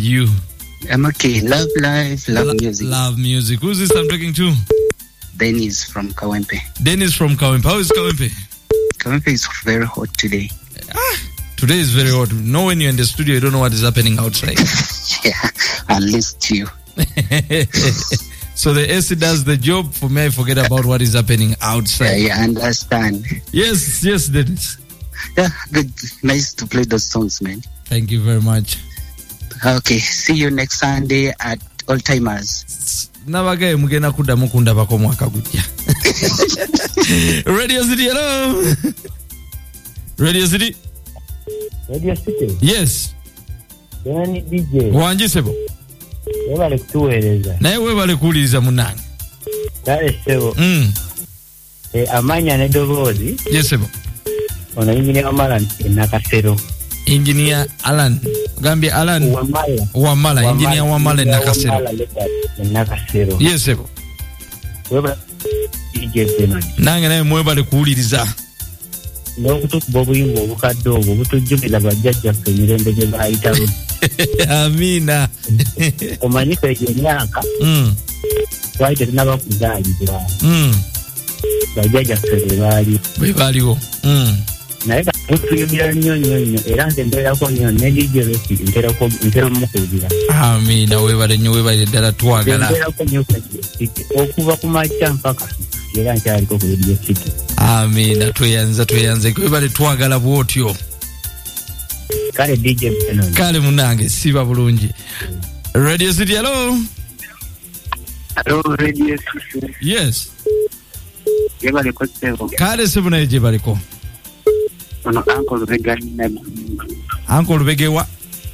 you? I'm okay. Love life, love music. Love music. Who's this I'm talking to? Dennis from Kawempe. Dennis from Kawempe. How is Kawempe? Kawempe is very hot today. Today is very hot. No, when you're in the studio, you don't know what is happening outside. Yeah, at least you. So the AC does the job. For me, I forget about what is happening outside. Yeah, I understand. Yes, Dennis. Yeah, good. Nice to play those songs, man. Thank you very much. Okay, see you next Sunday at Old Timers. Nabagaye mugenda kuddamu kundabako mwaka gujja. Radio City, hello. Radio City. Radio City. Yes. Yani DJ. Wanji sebo. Webale kutuweereza. Naye webale kuwuliriza munnange. Kale sebo. Amanya ne Dobozi. Yes sebo. Ono engineer Alan Nakasero. Engineer Alan. Gambie Alan. Wamala. Engineer Wamala Nakasero. Yes sebo. Webale DJ Benoni. Nange naye mwebale kuwuliriza. N'okutukuba obuyimba obukadde obwo butujjukira bajjajjaffe emirembe gye baayitamu. Amina. Omanyiko egyo emyaka twali tetunaba kuzaalibwa. Bajjajjaffe be baaliwo. Naye mutuyumira nnyo era nze mbeerako nnyo ne DJ Rocky ntera mumukuulira. Amina, weebale nnyo, weebale ddala twagala. Mbeerako nnyo okuva ku makya mpaka era nkyaliko ku Radio City. Amina, tweyanza weebale twagala bw'otyo. Kale DJ Benon. Kale munange siba bulungi. Radio City, hello. Hello, Radio City. Yes. Yebaliko sebo. Kale sebo naye gye baliko. Ono Uncle Lubega nabi. Uncle Lubega wa?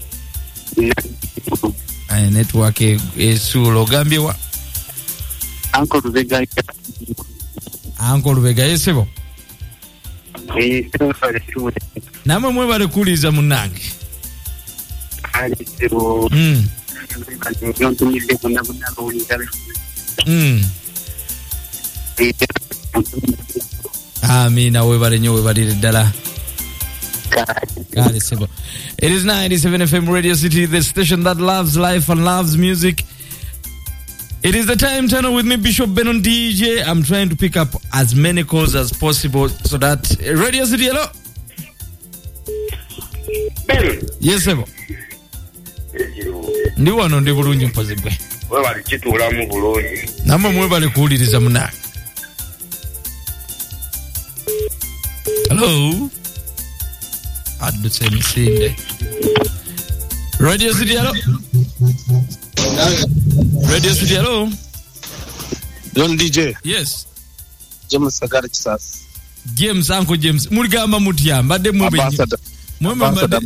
Network esulo gambye wa? Uncle Lubega. Uncle Lubega yesebo. Namwe mwebale kuwuliriza munnange. Amina, weebale nnyo, weebalire ddala. Kale sebo. It is 97 FM Radio City, the station that loves life and loves music. It is the time channel with me, Bishop Benon DJ. I'm trying to pick up as many calls as possible so that Radio City, hello. Ben. Yes, sebo. Ndi wano ndi bulungi mpozi gwe. Webali kitulamu bulungi. Namwe mwebale kuwuliriza munnange. Hello. Adduse misinde. Radio City, hello. Radio City, hello. Don DJ. Yes. James Sagara Kisasi. James, Uncle James. Muligamba mutya mbadde mube. Ambassador.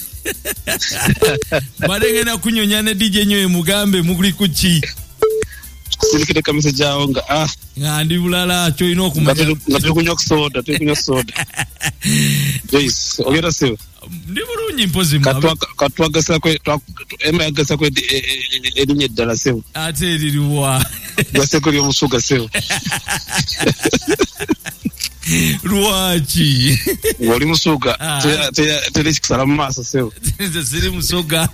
Mbadde ngenda kunyonya ne DJ nyoye mugambe muguli kuki. Silikite kamisa jawo nga ndi bulala kyo ino okumanya. Nga tukunywa soda. Yes, ogera sewe. Ndi bulungi mpozi mwa. Katwagasa kwe emagasa kwe elinye ddala sewe. Ate liriwa. Gaseko lyo musuga sewe. Lwaki. Wali musuga. Tele kisala mu maaso sewe. Siri musuga.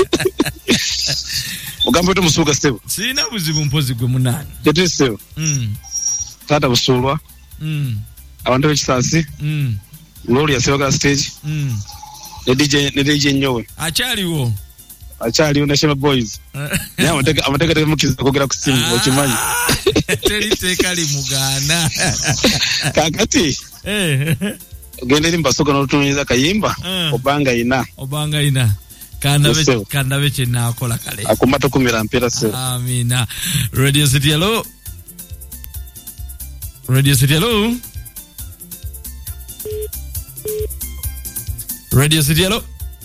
Ogambo to musuga sewe. Sina buzibu mpozi gwe munani. Tete sewe. Tata busulwa. Abantu b'Ekisasi. Lori yasewaga stage. Ne DJ nyowe. Achaliwo National Boys. Ya amateka mukiza kogera kusimu okimanyi. Terite kali mugana. Kakati. Gende limba soka n'otunyeza kayimba. Obanga ina. Kanda beche na akola kale. Akumata kumira mpira se. Amina. Radio City, hello. Radio City, hello. Radio City, hello.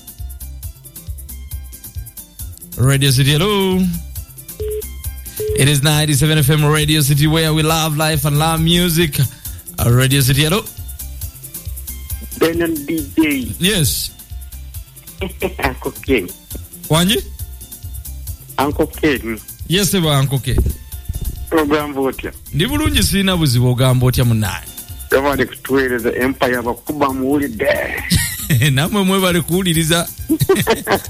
Radio City, hello. It is 97 FM Radio City, where we love life and love music. Radio City, hello. Benon DJ. Yes. Uncle K. Wanji? Uncle K. Yes, eba Uncle K. Program vote. Ndi bulungi sina buzibu ogamba otya munnaye. Yabali kutuweereza empire bakuba muwulidde. Namwe mwebale kuwuliriza.